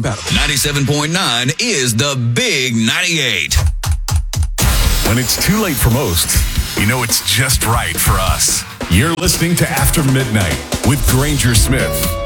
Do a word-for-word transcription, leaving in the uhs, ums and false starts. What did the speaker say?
compatible. ninety-seven point nine is the Big ninety-eight. When it's too late for most, you know it's just right for us. You're listening to After Midnight with Granger Smith.